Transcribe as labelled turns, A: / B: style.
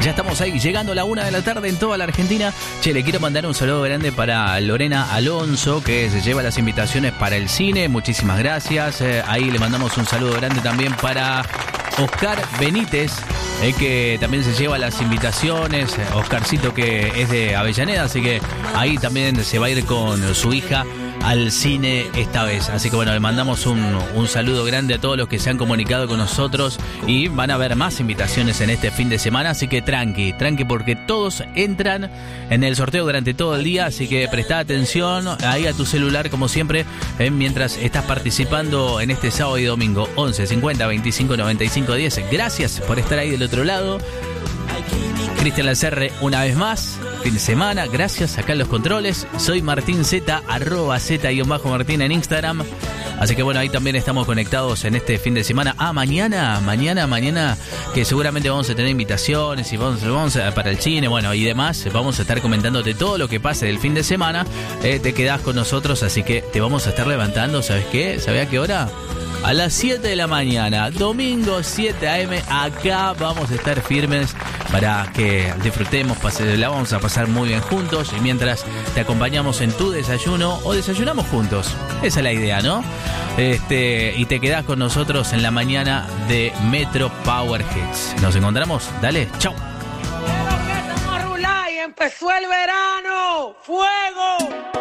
A: Ya estamos ahí, llegando a la 1 de la tarde en toda la Argentina. Che, le quiero mandar un saludo grande para Lorena Alonso, que se lleva las invitaciones para el cine. Muchísimas gracias. Ahí le mandamos un saludo grande también para Oscar Benítez, que también se lleva las invitaciones. Oscarcito, que es de Avellaneda, así que ahí también se va a ir con su hija al cine esta vez. Así que bueno, le mandamos un saludo grande a todos los que se han comunicado con nosotros, y van a haber más invitaciones en este fin de semana, así que tranqui, porque todos entran en el sorteo durante todo el día, así que presta atención ahí a tu celular como siempre, mientras estás participando en este sábado y domingo. 11 50 25 95 10. Gracias por estar ahí del otro lado. Cristian Lacerre una vez más, fin de semana, gracias, acá en los controles. Soy Martín Z, @Z_Martín en Instagram. Así que bueno, ahí también estamos conectados en este fin de semana. Mañana, que seguramente vamos a tener invitaciones y vamos para el cine, bueno, y demás. Vamos a estar comentándote todo lo que pase del fin de semana. Te quedás con nosotros, así que te vamos a estar levantando, ¿sabes qué? ¿Sabés a qué hora? A las 7 de la mañana, domingo 7 a.m. Acá vamos a estar firmes para que disfrutemos, la vamos a pasar muy bien juntos, y mientras te acompañamos en tu desayuno o desayunamos juntos. Esa es la idea, ¿no? Y te quedás con nosotros en la mañana de Metro Power Hits. Nos encontramos, dale, chau.
B: Empezó el verano, fuego.